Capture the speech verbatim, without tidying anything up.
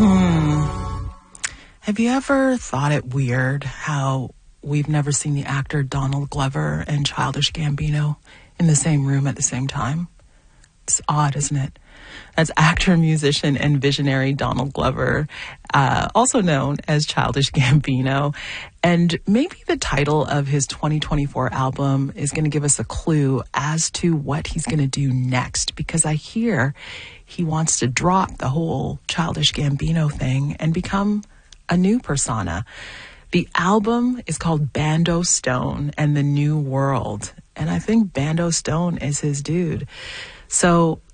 Hmm. Have you ever thought it weird how we've never seen the actor Donald Glover and Childish Gambino in the same room at the same time? It's odd, isn't it? That's actor, musician, and visionary Donald Glover, uh, also known as Childish Gambino. And maybe the title of his twenty twenty-four album is going to give us a clue as to what he's going to do next, because I hear he wants to drop the whole Childish Gambino thing and become a new persona. The album is called Bando Stone and the New World. And I think Bando Stone is his dude. So